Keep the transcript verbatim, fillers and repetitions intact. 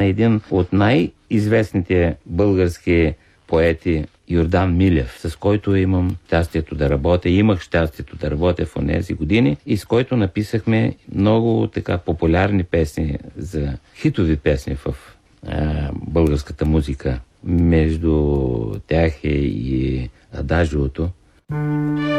един от най-известните български поети Йордан Милев, с който имам щастието да работя, имах щастието да работя в онези години и с който написахме много така популярни песни, за хитови песни в а, българската музика. Между тях е и Адажиото.